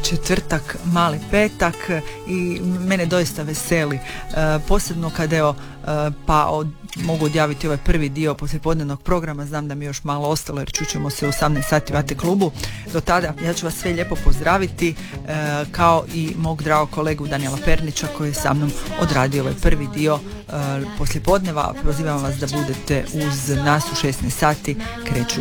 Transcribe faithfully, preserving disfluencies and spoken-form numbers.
četvrtak, mali petak i mene doista veseli, e, posebno kad evo e, pa od, mogu odjaviti ovaj prvi dio poslijepodnevnog programa, znam da mi je još malo ostalo jer čućemo se u osamnaest sati u A T klubu. Do tada ja ću vas sve lijepo pozdraviti, e, kao i mog dragog kolegu Danijela Pernića koji je sa mnom odradio ovaj prvi dio e, poslijepodneva. Pozivam vas da budete uz nas u šesnaest sati, kreću